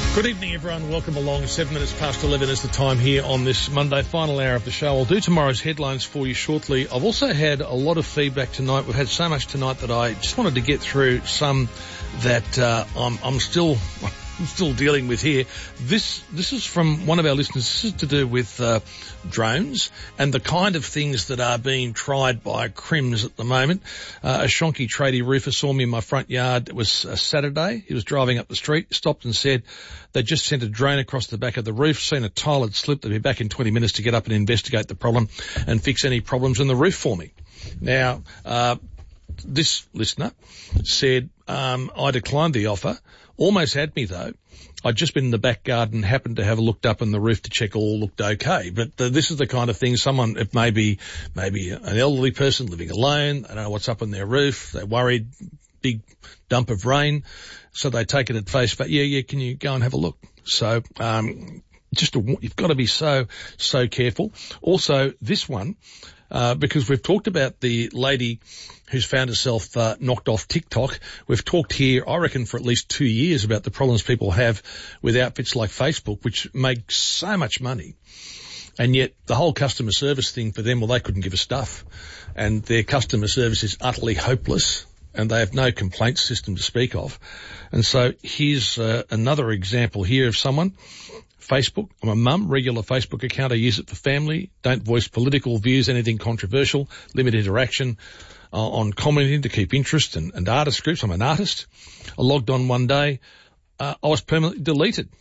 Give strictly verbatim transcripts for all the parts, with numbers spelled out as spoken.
Good evening, everyone. Welcome along. Seven minutes past eleven is the time here on this Monday, final hour of the show. I'll do tomorrow's headlines for you shortly. I've also had a lot of feedback tonight. We've had so much tonight that I just wanted to get through some that uh, I'm, I'm still... I'm still dealing with here. This this is from one of our listeners. This is to do with uh, drones and the kind of things that are being tried by crims at the moment. Uh, a Shonky tradie roofer saw me in my front yard. It was a Saturday. He was driving up the street, stopped and said they just sent a drone across the back of the roof, seen a tile had slipped. They'll be back in twenty minutes to get up and investigate the problem and fix any problems in the roof for me. Now, uh, this listener said, um, I declined the offer. Almost had me, though. I'd just been in the back garden, happened to have a looked up on the roof to check all looked okay. But uh, this is the kind of thing someone, it may be maybe an elderly person living alone, they don't know what's up on their roof, they're worried, big dump of rain, so they take it at face value. Yeah, yeah, can you go and have a look? So um just a, you've got to be so, so careful. Also, this one, uh because we've talked about the lady who's found herself uh, knocked off TikTok. We've talked here, I reckon, for at least two years about the problems people have with outfits like Facebook, which make so much money. And yet the whole customer service thing for them, well, they couldn't give a stuff. And their customer service is utterly hopeless, and they have no complaints system to speak of. And so here's uh, another example here of someone. Facebook. I'm a mum, regular Facebook account. I use it for family. Don't voice political views, anything controversial. Limit interaction uh, on commenting to keep interest and, and artist groups. I'm an artist. I logged on one day. Uh, I was permanently deleted.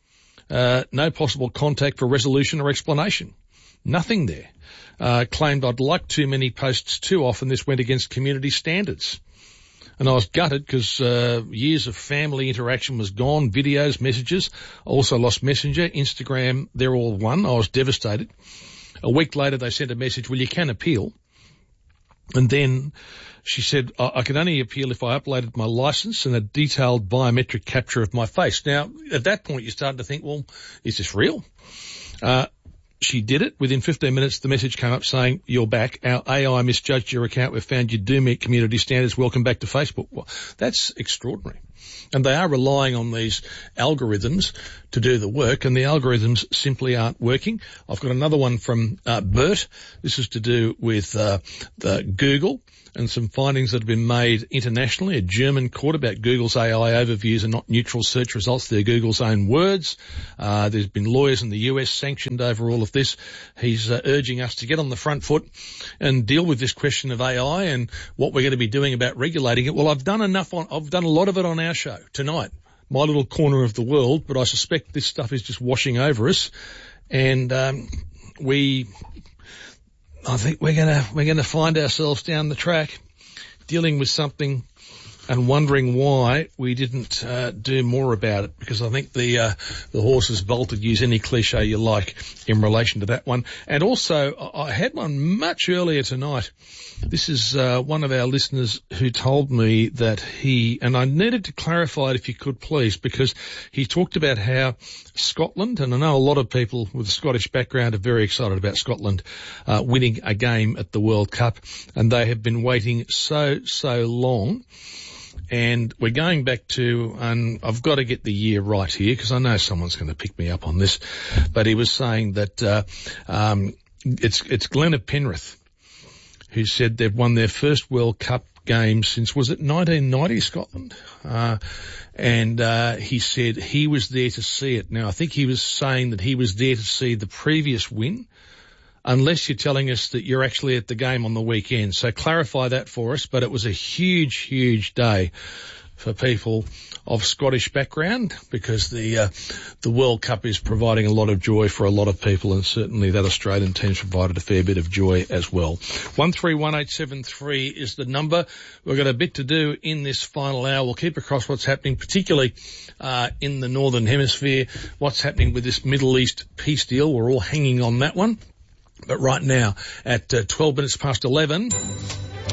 Uh, no possible contact for resolution or explanation. Nothing there. Uh, claimed I'd liked too many posts too often. This went against community standards. And I was gutted because uh, years of family interaction was gone, videos, messages. I also lost Messenger, Instagram, they're all one. I was devastated. A week later, they sent a message, well, you can appeal. And then she said, I, I can only appeal if I uploaded my license and a detailed biometric capture of my face. Now, at that point, you're starting to think, well, is this real? Uh She did it. Within fifteen minutes, the message came up saying, you're back. Our A I misjudged your account. We've found you do meet community standards. Welcome back to Facebook. Well, that's extraordinary. And they are relying on these algorithms to do the work, and the algorithms simply aren't working. I've got another one from uh, Bert. This is to do with uh, the Google and some findings that have been made internationally. A German court about Google's A I overviews are not neutral search results. They're Google's own words. Uh, there's been lawyers in the U S sanctioned over all of this. He's uh, urging us to get on the front foot and deal with this question of A I and what we're going to be doing about regulating it. Well, I've done enough on, I've done a lot of it on our show tonight, my little corner of the world, but I suspect this stuff is just washing over us. And, um, we, I think we're gonna, we're gonna find ourselves down the track dealing with something and wondering why we didn't uh, do more about it, because I think the uh, the horse has bolted, use any cliche you like in relation to that one. And also, I had one much earlier tonight. This is uh, one of our listeners who told me that he, and I needed to clarify it if you could please, because he talked about how Scotland, and I know a lot of people with a Scottish background are very excited about Scotland uh, winning a game at the World Cup, and they have been waiting so, so long. And we're going back to, and I've got to get the year right here because I know someone's going to pick me up on this, but he was saying that uh, um, it's it's Glenn of Penrith who said they've won their first World Cup game since, was it nineteen ninety, Scotland? Uh, and uh, he said he was there to see it. Now, I think he was saying that he was there to see the previous win, unless you're telling us that you're actually at the game on the weekend. So clarify that for us. But it was a huge, huge day for people of Scottish background, because the uh, the World Cup is providing a lot of joy for a lot of people, and certainly that Australian team's provided a fair bit of joy as well. one three one eight seven three is the number. We've got a bit to do in this final hour. We'll keep across what's happening, particularly uh in the Northern Hemisphere, what's happening with this Middle East peace deal. We're all hanging on that one. But right now, at uh, twelve minutes past eleven...